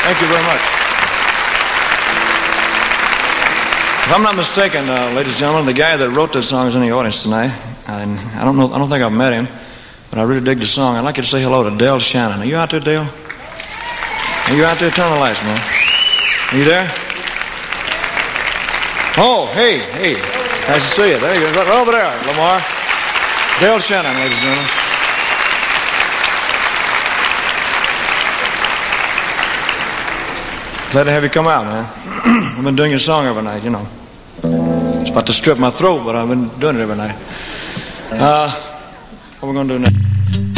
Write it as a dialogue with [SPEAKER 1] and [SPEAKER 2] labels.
[SPEAKER 1] Thank you very much. If I'm not mistaken, ladies and gentlemen, the guy that wrote this song is in the audience tonight. And I don't think I've met him, but I really dig the song. I'd like you to say hello to Dale Shannon. Are you out there, Dale? Are you out there? Turn the lights, man. Are you there? Oh, hey. Nice to see you. There you go. Right over there, Lamar. Dale Shannon, ladies and gentlemen. Glad to have you come out, man. I've been doing your song every night, you know. It's about to strip my throat, but I've been doing it every night. What are we going to do next?